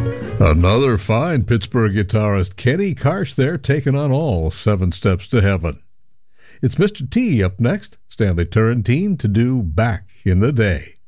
Another fine Pittsburgh guitarist, Kenny Karsh there, taking on all 7 Steps to Heaven. It's Mr. T up next, Stanley Turrentine, to do Back in the Day.